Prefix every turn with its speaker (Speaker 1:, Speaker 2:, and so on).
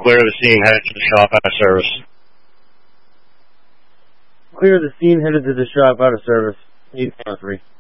Speaker 1: clear the scene, headed to the shop out of service.
Speaker 2: Clear the scene, headed to the shop out of service. 8-3.